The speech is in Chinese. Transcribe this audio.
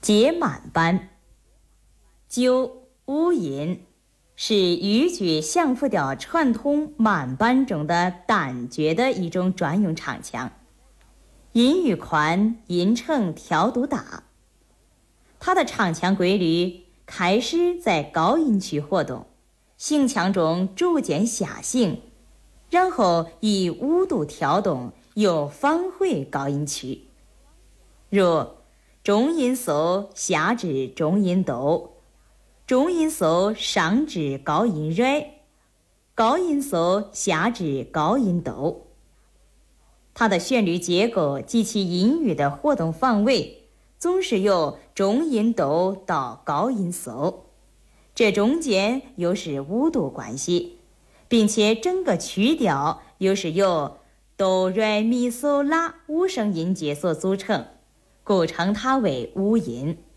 结满班。鸠乌吟是豫剧相辅调串通满班中的胆诀的一种专用唱腔，音域宽，音程调度大。它的唱腔规律开始在高音区活动，行腔中逐渐下行，然后以5度跳动，又返回高音区。如中音嗖下至中音哆，中音嗖上至高音瑞，高音嗖下至高音哆。它的旋律结构及其音域的活动范围总是由中音哆到高音嗖，这中间又是5度关系，并且整个曲调又是由哆瑞咪嗦拉5声音阶所组成，故称它为五音。